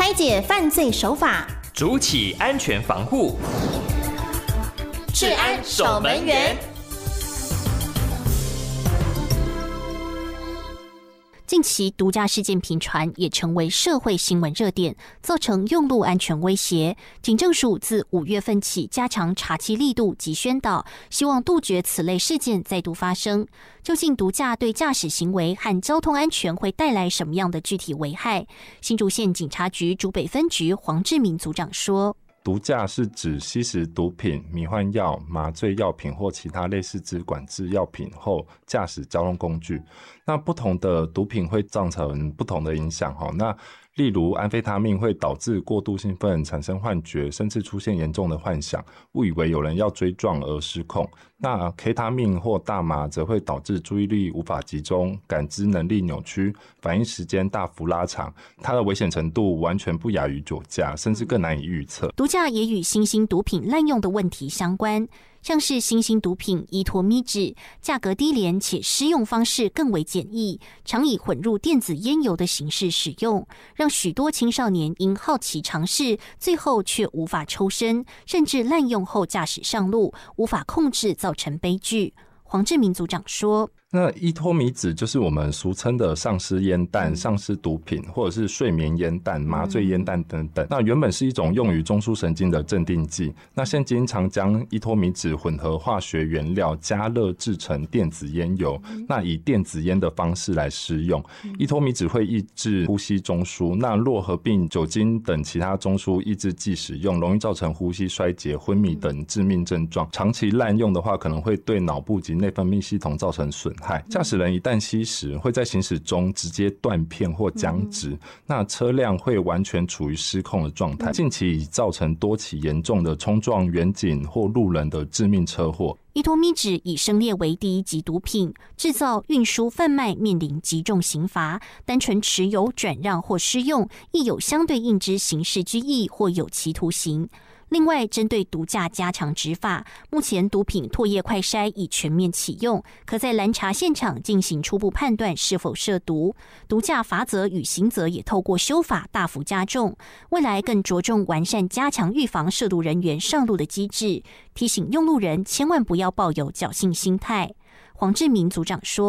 拆解犯罪手法， 筑起安全防护。 治安守门员。 近期毒驾事件频传，也成为社会新闻热点，造成用路安全威胁。警政署自5月份起加强查缉力度及宣导，希望杜绝此类事件再度发生。究竟毒驾对驾驶行为和交通安全会带来什么样的具体危害？新竹县警察局竹北分局黄志明组长说， 毒驾是指吸食毒品、迷幻药、麻醉药品或其他类似之管制药品后驾驶交通工具。那不同的毒品会造成不同的影响。那例如安非他命会导致过度兴奋，产生幻觉，甚至出现严重的幻想，误以为有人要追撞而失控。那 K 他命或大麻则会导致注意力无法集中，感知能力扭曲，反应时间大幅拉长，它的危险程度完全不亚于酒驾，甚至更难以预测。 毒驾也与新兴毒品滥用的问题相关，像是新兴毒品依托咪酯，价格低廉且施用方式更为简易，常以混入电子烟油的形式使用，让许多青少年因好奇尝试，最后却无法抽身，甚至滥用后驾驶上路，无法控制，造成悲剧。黄志明组长说， 那依托咪酯就是我们俗称的丧尸烟弹、丧尸毒品，或者是睡眠烟弹、麻醉烟弹等等。那原本是一种用于中枢神经的镇定剂，那现今常将依托咪酯混合化学原料加热制成电子烟油，那以电子烟的方式来施用。依托咪酯会抑制呼吸中枢，那若合并酒精等其他中枢抑制剂使用，容易造成呼吸衰竭、昏迷等致命症状。长期滥用的话，可能会对脑部及内分泌系统造成损害。驾驶人一旦吸食，会在行驶中直接断片或僵直，那车辆会完全处于失控的状态。近期已造成多起严重的冲撞远景或路人的致命车祸。 依托咪酯已升列为第1级毒品，制造、运输、贩卖面临极重刑罚，单纯持有、转让或施用，亦有相对应之刑事拘役或有期徒刑。另外，针对毒驾加强执法，目前毒品唾液快筛已全面启用，可在拦查现场进行初步判断是否涉毒。毒驾罚则与刑责也透过修法大幅加重，未来更着重完善加强预防涉毒人员上路的机制，提醒用路人千万不要抱有侥幸心态。黄志明组长说，